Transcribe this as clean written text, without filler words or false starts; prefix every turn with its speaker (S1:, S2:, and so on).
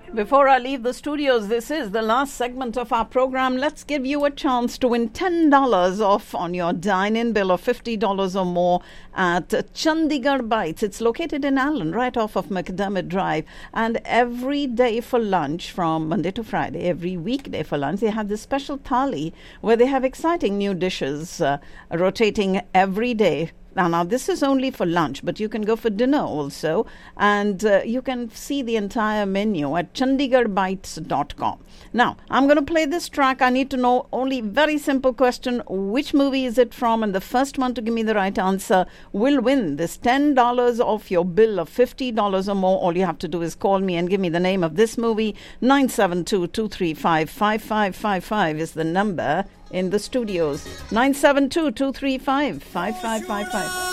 S1: Before I leave the studios, this is the last segment of our program. Let's give you a chance to win $10 off on your dine-in bill of $50 or more at Chandigarh Bites. It's located in Allen, right off of McDermott Drive. And every day for lunch, from Monday to Friday, every weekday for lunch, they have this special thali where they have exciting new dishes rotating every day. Now, this is only for lunch, but you can go for dinner also. And you can see the entire menu at chandigarhbites.com. Now, I'm going to play this track. I need to know only very simple question. Which movie is it from? And the first one to give me the right answer will win this $10 off your bill of $50 or more. All you have to do is call me and give me the name of this movie. 972-235-5555 is the number in the studios. 972-235-5555.